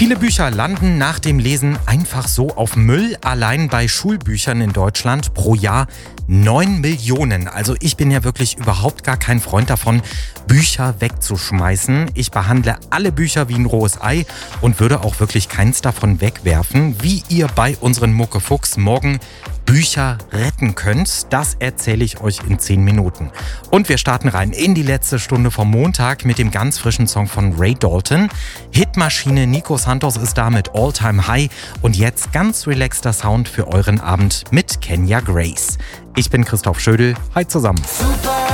Viele Bücher landen nach dem Lesen einfach so auf Müll. Allein bei Schulbüchern in Deutschland pro Jahr 9 Millionen. Also ich bin ja wirklich überhaupt gar kein Freund davon, Bücher wegzuschmeißen. Ich behandle alle Bücher wie ein rohes Ei und würde auch wirklich keins davon wegwerfen. Wie ihr bei unseren Muckefuchs morgen Bücher retten könnt, das erzähle ich euch in 10 Minuten. Und wir starten rein in die letzte Stunde vom Montag mit dem ganz frischen Song von Ray Dalton. Hitmaschine Nico Santos ist da mit All Time High und jetzt ganz relaxter Sound für euren Abend mit Kenya Grace. Ich bin Christoph Schödel. Hi zusammen. Super